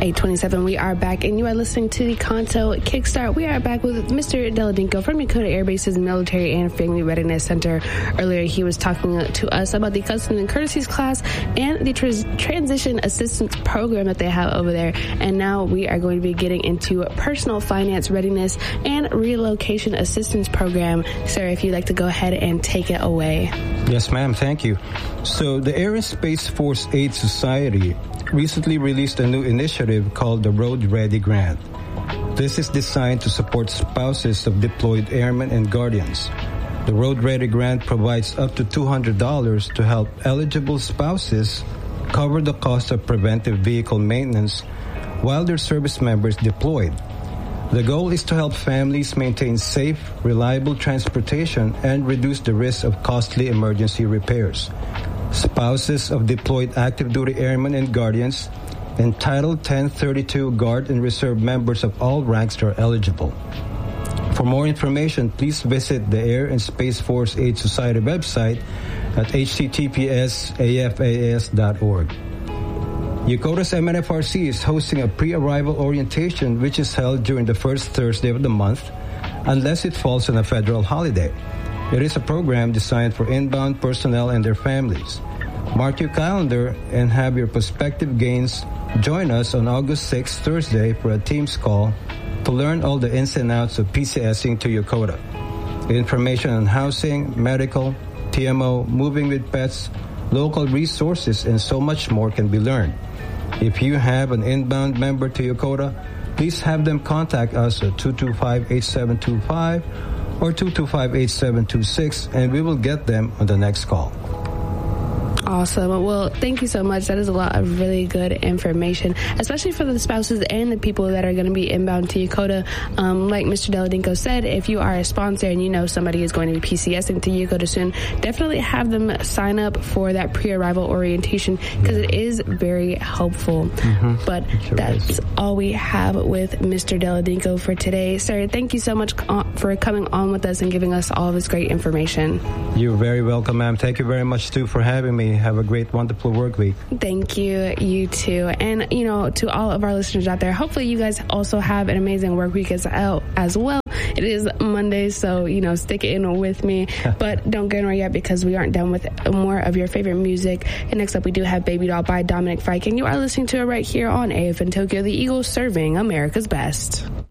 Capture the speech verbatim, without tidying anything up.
eight twenty-seven, we are back, and you are listening to the Kanto Kickstart. We are back with Mister Deladinko from Yokota Air Base's Military and Family Readiness Center. Earlier, he was talking to us about the Customs and Courtesies class and the trans- Transition Assistance Program that they have over there. And now we are going to be getting into Personal Finance Readiness and Relocation Assistance Program. Sir, if you'd like to go ahead and take it away. Yes, ma'am. Thank you. So the Air and Space Force Aid Society recently released a new initiative called the Road Ready Grant. This is designed to support spouses of deployed airmen and guardians. The Road Ready Grant provides up to two hundred dollars to help eligible spouses cover the cost of preventive vehicle maintenance while their service members deployed. The goal is to help families maintain safe, reliable transportation and reduce the risk of costly emergency repairs. Spouses of deployed active duty airmen and guardians and Title ten thirty-two Guard and Reserve members of all ranks are eligible. For more information, please visit the Air and Space Force Aid Society website at h t t p s a f a s dot org. Yokota's M N F R C is hosting a pre-arrival orientation which is held during the first Thursday of the month unless it falls on a federal holiday. It is a program designed for inbound personnel and their families. Mark your calendar and have your prospective gains join us on August sixth, Thursday, for a Teams call to learn all the ins and outs of PCSing to Yokota. Information on housing, medical, T M O, moving with pets, local resources, and so much more can be learned. If you have an inbound member to Yokota, please have them contact us at two two five, eight seven two five or two two five, eight seven two six, and we will get them on the next call. Awesome. Well, thank you so much. That is a lot of really good information, especially for the spouses and the people that are going to be inbound to Yokota. Um, like Mister Deladinko said, if you are a sponsor and you know somebody is going to be PCSing to Yokota soon, definitely have them sign up for that pre-arrival orientation because yeah. it is very helpful. Mm-hmm. But sure that's is. all we have with Mister Deladinko for today. Sir, thank you so much for coming on with us and giving us all of this great information. You're very welcome, ma'am. Thank you very much, too, for having me. Have a great, wonderful work week. Thank you. You too. And, you know, to all of our listeners out there, hopefully you guys also have an amazing work week as, as well. It is Monday, so, you know, stick it in with me. But don't get anywhere yet because we aren't done with more of your favorite music. And next up, we do have Baby Doll by Dominic Fike. And you are listening to it right here on A F N Tokyo, the Eagles serving America's best.